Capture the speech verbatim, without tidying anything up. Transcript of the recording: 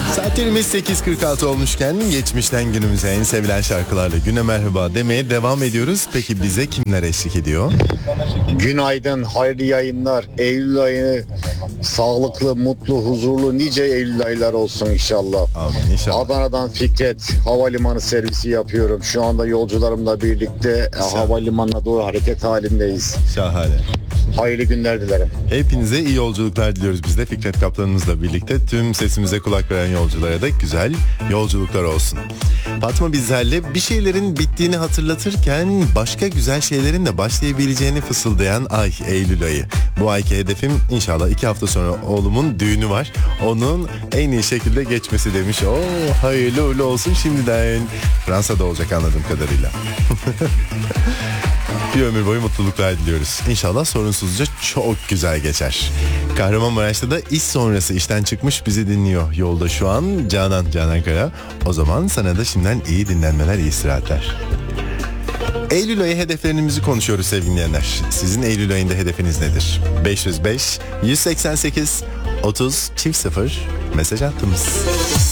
Saatlerimiz sekiz kırk altı olmuşken geçmişten günümüze en sevilen şarkılarla güne merhaba demeye devam ediyoruz. Peki bize kimler eşlik ediyor? Günaydın, hayırlı yayınlar. Eylül ayı sağlıklı, mutlu, huzurlu nice Eylül aylar olsun inşallah. Amin inşallah. Adana'dan Fikret havalimanı servisi yapıyorum. Şu anda yolcularımla birlikte havalimanına doğru hareket halindeyiz. Şahane. Hayırlı günler dilerim. Hepinize iyi yolculuklar diliyoruz biz de Fikret Kaplanımızla birlikte. Tüm sesimize kulak veren yolculara da güzel yolculuklar olsun. Fatma bizlerle bir şeylerin bittiğini hatırlatırken başka güzel şeylerin de başlayabileceğini fısıldayan ay Eylül ayı. Bu ayki hedefim inşallah iki hafta sonra oğlumun düğünü var. Onun en iyi şekilde geçmesi demiş. Oo, hayırlı uğurlu olsun şimdiden. Fransa'da olacak anladığım kadarıyla. Bir ömür boyu mutluluklar diliyoruz. İnşallah sorunsuzca çok güzel geçer. Kahramanmaraş'ta da iş sonrası işten çıkmış bizi dinliyor. Yolda şu an Canan, Canan Kaya. O zaman sana da şimdiden iyi dinlenmeler, iyi istirahatler. Eylül ayı hedeflerimizi konuşuyoruz sevgili dinleyenler. Sizin Eylül ayında hedefiniz nedir? beş yüz beş yüz seksen sekiz otuz çift sıfır mesaj attınız.